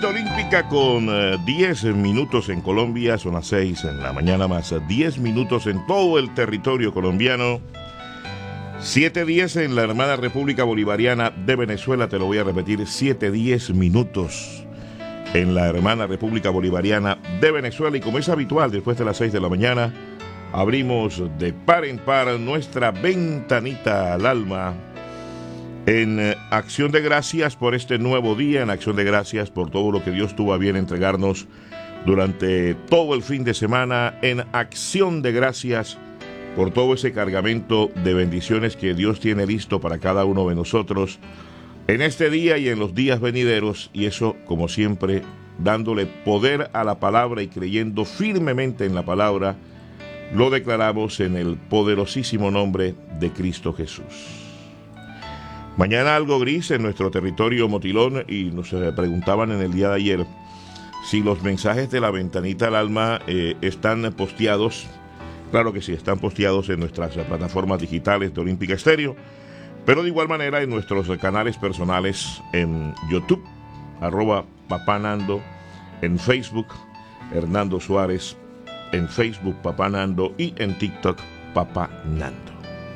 Hora olímpica con 10 minutos en Colombia, son las 6 en la mañana más 10 minutos en todo el territorio colombiano. 7:10 en la hermana República Bolivariana de Venezuela, te lo voy a repetir, 7:10 minutos en la hermana República Bolivariana de Venezuela. Y como es habitual, después de las 6 de la mañana, abrimos de par en par nuestra ventanita al alma en acción de gracias por este nuevo día, en acción de gracias por todo lo que Dios tuvo a bien entregarnos durante todo el fin de semana, en acción de gracias por todo ese cargamento de bendiciones que Dios tiene listo para cada uno de nosotros en este día y en los días venideros, y eso, como siempre, dándole poder a la palabra y creyendo firmemente en la palabra, lo declaramos en el poderosísimo nombre de Cristo Jesús. Mañana algo gris en nuestro territorio motilón, y nos preguntaban en el día de ayer si los mensajes de la ventanita al alma están posteados. Claro que sí, están posteados en nuestras plataformas digitales de Olímpica Estéreo, pero de igual manera en nuestros canales personales en YouTube, @papanando, en Facebook, Hernando Suárez, en Facebook, Papá Nando, y en TikTok, Papá Nando.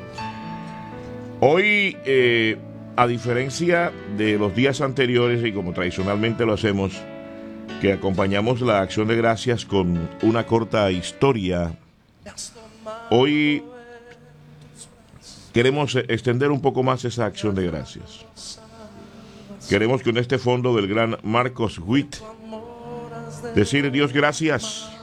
Hoy, a diferencia de los días anteriores, y como tradicionalmente lo hacemos, que acompañamos la acción de gracias con una corta historia, hoy queremos extender un poco más esa acción de gracias. Queremos con este fondo del gran Marcos Witt decir: Dios, gracias.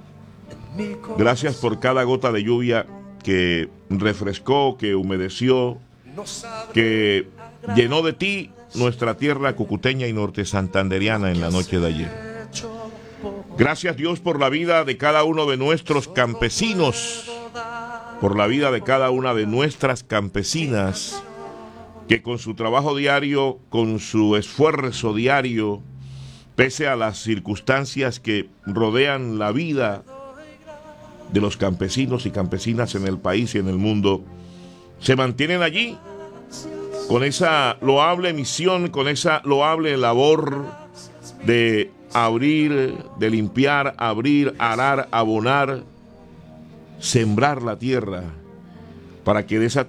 Gracias por cada gota de lluvia que refrescó, que humedeció, que llenó de ti nuestra tierra cucuteña y norte santanderiana en la noche de ayer. Gracias, Dios, por la vida de cada uno de nuestros campesinos, por la vida de cada una de nuestras campesinas, que con su trabajo diario, con su esfuerzo diario, pese a las circunstancias que rodean la vida de los campesinos y campesinas en el país y en el mundo, se mantienen allí con esa loable misión, con esa loable labor de abrir, de limpiar, abrir, arar, abonar, sembrar la tierra, para que de esa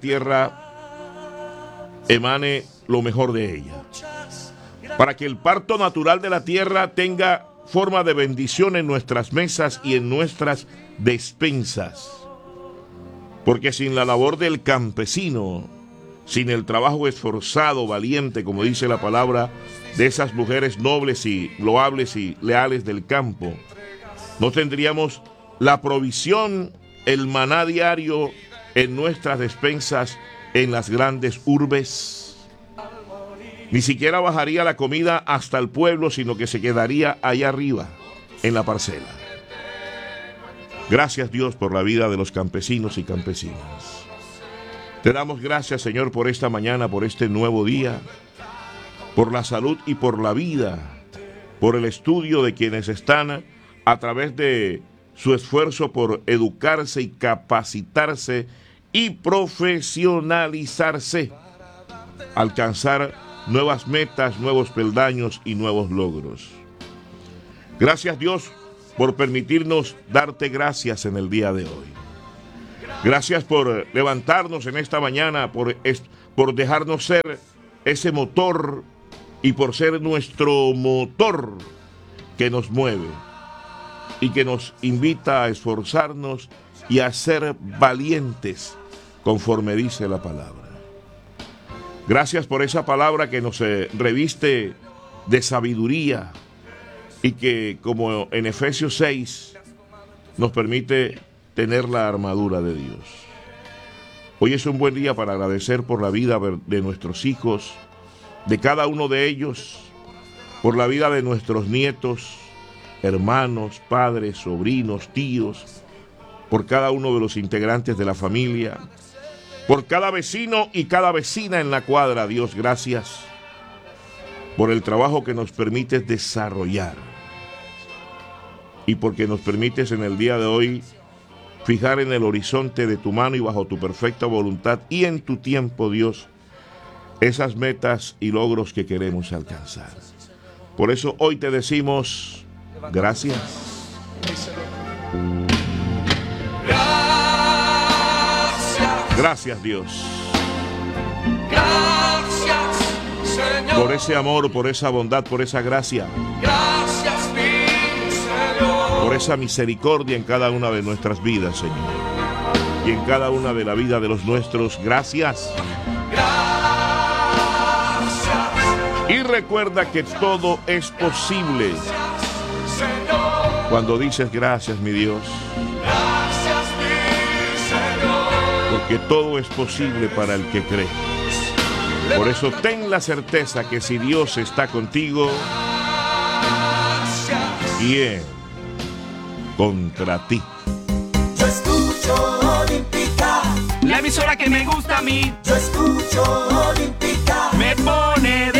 tierra emane lo mejor de ella, para que el parto natural de la tierra tenga forma de bendición en nuestras mesas y en nuestras despensas. Porque sin la labor del campesino, sin el trabajo esforzado, valiente, como dice la palabra, de esas mujeres nobles y loables y leales del campo, no tendríamos la provisión, el maná diario en nuestras despensas en las grandes urbes. Ni siquiera bajaría la comida hasta el pueblo, sino que se quedaría allá arriba, en la parcela. Gracias, Dios, por la vida de los campesinos y campesinas. Te damos gracias, Señor, por esta mañana, por este nuevo día, por la salud y por la vida, por el estudio de quienes están a través de su esfuerzo por educarse y capacitarse y profesionalizarse, alcanzar nuevas metas, nuevos peldaños y nuevos logros. Gracias, Dios, por permitirnos darte gracias en el día de hoy. Gracias por levantarnos en esta mañana, por dejarnos ser ese motor y por ser nuestro motor que nos mueve y que nos invita a esforzarnos y a ser valientes conforme dice la palabra. Gracias por esa palabra que nos reviste de sabiduría y que, como en Efesios 6, nos permite tener la armadura de Dios. Hoy es un buen día para agradecer por la vida de nuestros hijos, de cada uno de ellos, por la vida de nuestros nietos, hermanos, padres, sobrinos, tíos, por cada uno de los integrantes de la familia, por cada vecino y cada vecina en la cuadra. Dios, gracias por el trabajo que nos permites desarrollar y porque nos permites en el día de hoy fijar en el horizonte de tu mano y bajo tu perfecta voluntad y en tu tiempo, Dios, esas metas y logros que queremos alcanzar. Por eso hoy te decimos gracias. Gracias, Dios. Gracias, Señor. Por ese amor, por esa bondad, por esa gracia. Gracias, mi Señor. Por esa misericordia en cada una de nuestras vidas, Señor. Y en cada una de la vida de los nuestros. Gracias. Gracias. Y recuerda que todo es posible Señor. cuando dices gracias, mi Dios. Gracias, mi Señor. Porque todo es posible para el que cree. Por eso ten la certeza que si Dios está contigo, ¿quién contra ti? Yo escucho Olímpica, La emisora que me gusta a mí yo escucho Olímpica. me pone